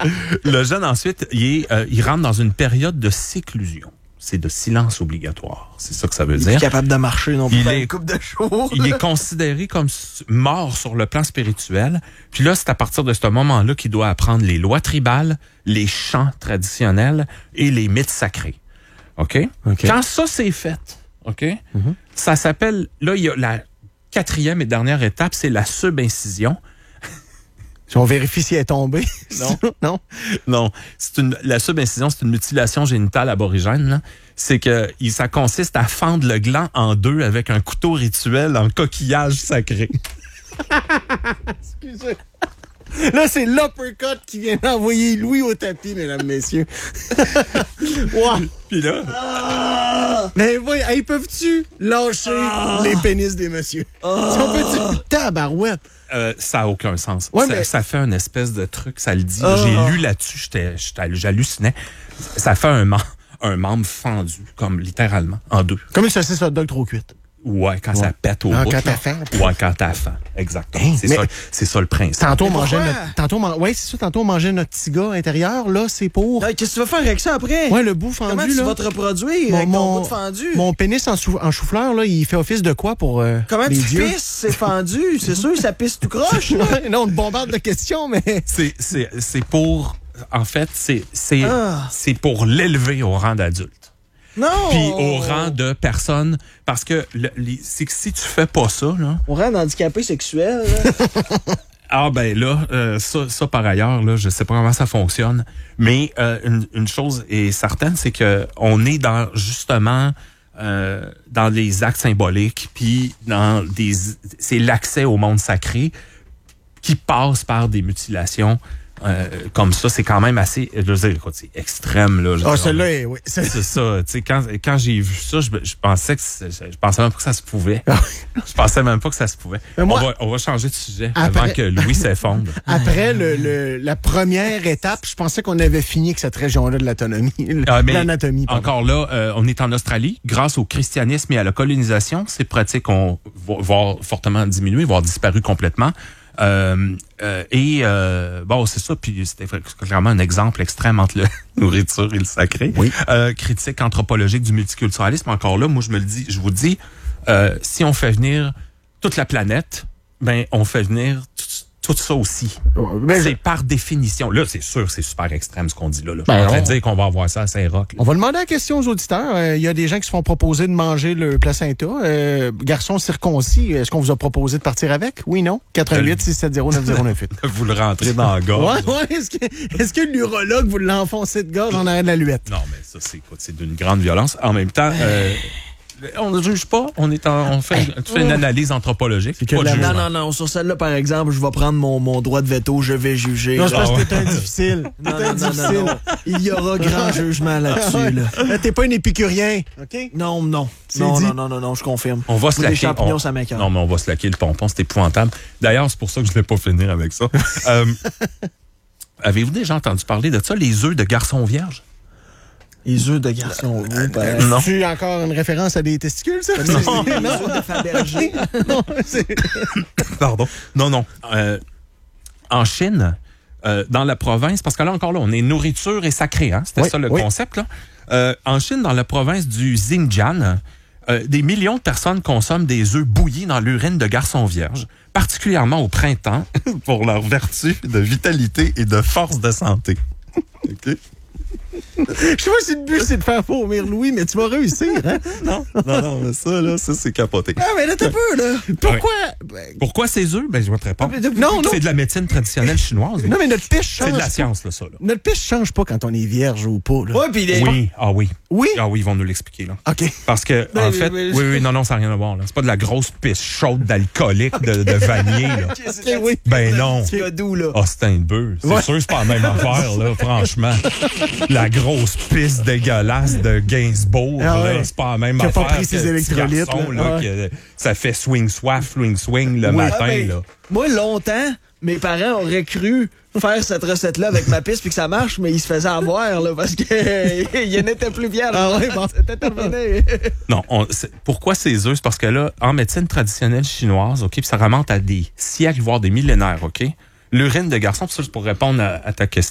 Le jeune, ensuite, il rentre dans une période de séclusion. C'est de silence obligatoire. C'est ça que ça veut dire. Il est capable de marcher non plus. Il est une couple de jours. Il est considéré comme mort sur le plan spirituel. Puis là, c'est à partir de ce moment-là qu'il doit apprendre les lois tribales, les chants traditionnels et les mythes sacrés. OK? Quand ça, c'est fait, OK? Ça s'appelle... Là, il y a la 4e et dernière étape, c'est la subincision. Si on vérifie si elle est tombée. Non. Non. La subincision, c'est une mutilation génitale aborigène. Là. C'est que ça consiste à fendre le gland en deux avec un couteau rituel en coquillage sacré. Excusez. Là, c'est l'uppercut qui vient d'envoyer Louis au tapis, mesdames, messieurs. Wow. Puis là... Mais voyons, hey, peuvent-tu lâcher les pénis des messieurs? Si on peut-tu... Tabarouette. Ça n'a aucun sens. Ouais, ça fait une espèce de truc, ça le dit. J'ai lu là-dessus, j'hallucinais. Ça fait un membre fendu, comme littéralement, en deux. Comme une saucisse hot dog trop cuite. Ouais, quand ça pète au bout. Quand t'as faim. Ouais, quand t'as faim. Exactement. C'est ça le principe. Tantôt, on mangeait notre petit gars intérieur. Là, c'est pour... Qu'est-ce que tu vas faire avec ça après? Ouais, le bout fendu. Comment tu vas te reproduire avec ton bout de fendu? Mon pénis en chou-fleur, là, il fait office de quoi pour Comment les tu dieux? pisses? C'est fendu. C'est sûr, ça pisse tout croche. Là. Non, on te bombarde de questions, mais... C'est pour... En fait, c'est pour l'élever au rang d'adulte. Non! Puis au rang de personne, parce que c'est que si tu fais pas ça, là... Au rang d'handicapé sexuel, là. Ah ben là, ça par ailleurs, là, je sais pas comment ça fonctionne, mais une chose est certaine, c'est que on est justement dans les actes symboliques, puis c'est l'accès au monde sacré qui passe par des mutilations. Comme ça, c'est quand même assez... Je veux dire, écoute, c'est extrême, là. Celle-là, oui. C'est ça. Tu sais, quand j'ai vu ça, je pensais même pas que ça se pouvait. Je pensais même pas que ça se pouvait. On va changer de sujet avant que Louis s'effondre. Après la première étape, je pensais qu'on avait fini avec cette région-là de l'anatomie. Encore là, on est en Australie. Grâce au christianisme et à la colonisation, ces pratiques ont voire fortement diminué, voire disparu complètement. Bon, c'est ça, puis c'était clairement un exemple extrême entre la nourriture et le sacré. Oui. Critique anthropologique du multiculturalisme, encore là, moi je vous dis, si on fait venir toute la planète, ben on fait venir tout ça aussi. C'est par définition. Là, c'est sûr, c'est super extrême ce qu'on dit là. On va dire qu'on va avoir ça à Saint-Roch. On va demander la question aux auditeurs. Il y a des gens qui se font proposer de manger le placenta. Garçon circoncis, est-ce qu'on vous a proposé de partir avec? Oui, non? 88 670 9098. Vous le rentrez dans la gorge. Ouais. Est-ce que l'urologue vous l'a enfoncé de gorge en arrière de la luette? Non, mais ça, c'est d'une grande violence. En même temps... on ne juge pas, tu fais une analyse anthropologique. Non, sur celle-là, par exemple, je vais prendre mon droit de veto, je vais juger. Non, c'est parce que t'es un difficile. Non. Il y aura grand jugement là-dessus. Là, t'es pas un épicurien, OK? Non, je confirme. On va se laquer. Les champignons, ça m'écoeure. Non, mais on va se laquer le pompon, c'est épouvantable. D'ailleurs, c'est pour ça que je ne vais pas finir avec ça. Avez-vous déjà entendu parler de ça, les œufs de garçon vierge? Les œufs de garçon. Non. Tu encore une référence à des testicules, ça? Non. Les œufs de Fabergé. Non, c'est... Pardon. Non. En Chine, dans la province, parce que là, encore là, on est nourriture et sacré, hein? C'était ça le concept, là. En Chine, dans la province du Xinjiang, des millions de personnes consomment des œufs bouillis dans l'urine de garçons vierges, particulièrement au printemps, pour leur vertu de vitalité et de force de santé. OK? Je sais pas si le but, c'est de faire vomir Louis, mais tu vas réussir, hein? Non, mais ça, c'est capoté. Ah, mais là, t'as peu, là. Pourquoi ces œufs? Ben, je vais te répondre. Non. C'est de la médecine traditionnelle chinoise. Non, mais notre pêche change. C'est de la science, là, ça. Là. Notre pêche change pas quand on est vierge ou pas, là. Oui. Ah oui, ils vont nous l'expliquer, là. OK. Parce que, en fait, non, ça n'a rien à voir, là. C'est pas de la grosse pisse chaude d'alcoolique de vanillé, là. Ben non. C'est doux, là. C'est un bœuf. C'est sûr que c'est pas la même affaire, là, franchement. La grosse pisse dégueulasse de Gainsbourg, là, c'est pas la même affaire. Qui a pas pris ses électrolytes, là. Ça fait swing le matin, là. Moi, longtemps, mes parents auraient cru faire cette recette-là avec ma pisse puis que ça marche, mais ils se faisaient avoir, là, parce que il n'était plus vierge. C'était terminé. Non, pourquoi ces œufs? C'est parce que là, en médecine traditionnelle chinoise, OK, puis ça remonte à des siècles, voire des millénaires, OK? L'urine de garçon, pour répondre à ta question,